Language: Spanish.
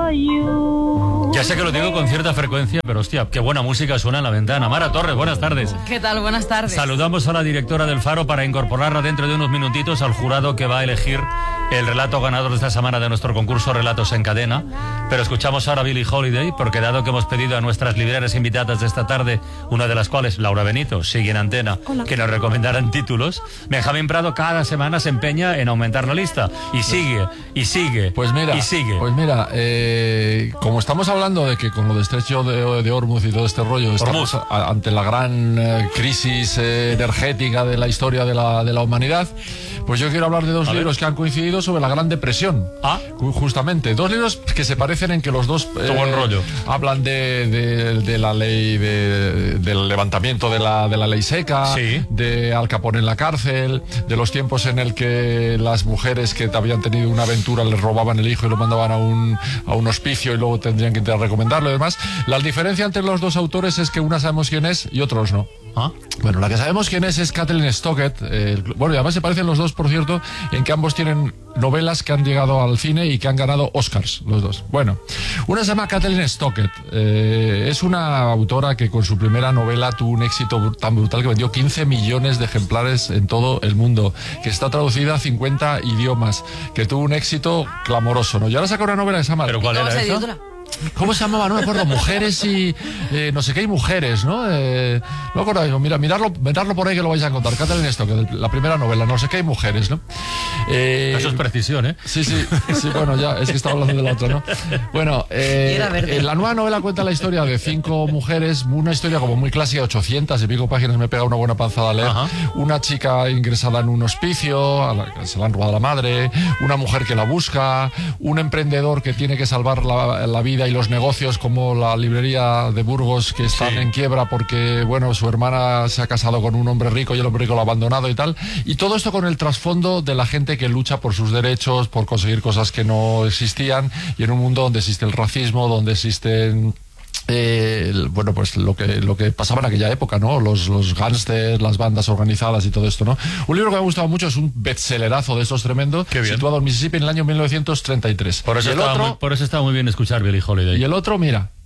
Ya sé que lo digo con cierta frecuencia, pero hostia, qué buena música suena en la ventana. Mara Torres, buenas tardes. ¿Qué tal? Buenas tardes. Saludamos a la directora del Faro para incorporarla dentro de unos minutitos al jurado que va a elegir el relato ganador de esta semana de nuestro concurso Relatos en Cadena. Pero escuchamos ahora a Billie Holiday, porque dado que hemos pedido a nuestras libreras invitadas de esta tarde, una de las cuales, Laura Benito, sigue en antena, Hola, que nos recomendaran títulos, Benjamín Prado cada semana se empeña en aumentar la lista. Y sigue, y sigue, pues mira, y sigue. Pues mira, como estamos hablando de que con lo de Estrecho de Hormuz y todo este rollo, estamos ante la gran crisis energética de la historia de la humanidad, pues yo quiero hablar de dos libros que han coincidido sobre la Gran Depresión. Justamente, dos libros que se parecen en que los dos buen rollo. hablan de la ley, del levantamiento de la ley seca, sí, de Al Capone en la cárcel, de los tiempos en el que las mujeres que habían tenido una aventura les robaban el hijo y lo mandaban a un hospicio y luego tendrían que intentar recomendarlo y demás. La diferencia entre los dos autores es que una sabemos quién es y otros no. Bueno, la que sabemos quién es Kathleen Stockett. Bueno, y además se parecen los dos, por cierto, en que ambos tienen novelas que han llegado al cine y que han ganado Oscars, los dos. Bueno, una se llama Kathleen Stockett. Es una autora que con su primera novela tuvo un éxito tan brutal que vendió 15 millones de ejemplares en todo el mundo, que está traducida a 50 idiomas, que tuvo un éxito clamoroso, ¿no? Y ahora saca una novela que se llama... ¿Pero cuál era esa? ¿Cómo se llamaba? No me acuerdo. Mujeres y... no sé qué, y mujeres, ¿no? No me acuerdo. Mira, mirarlo por ahí que lo vais a encontrar. Kathleen Stockett, la primera novela, no sé qué, y mujeres, ¿no? Eso es precisión, ¿eh? Sí, bueno, ya, es que estaba hablando de la otra, ¿no? Bueno, la nueva novela cuenta la historia de 5 mujeres, una historia como muy clásica, 800 y pico páginas, me pega una buena panzada a leer. Una chica ingresada en un hospicio, se la han robado a la madre, una mujer que la busca, un emprendedor que tiene que salvar la vida y los negocios, como la librería de Burgos, que están en quiebra porque, bueno, su hermana se ha casado con un hombre rico y el hombre rico lo ha abandonado y tal. Y todo esto con el trasfondo de la gente que lucha por sus derechos, por conseguir cosas que no existían, y en un mundo donde existe el racismo, donde existen... bueno, pues lo que pasaba en aquella época, ¿no? Los gángsters, las bandas organizadas y todo esto, ¿no? Un libro que me ha gustado mucho, es un bestsellerazo de estos tremendos, situado en Mississippi en el año 1933. Por eso estaba muy bien escuchar Billie Holiday. Y el otro, mira,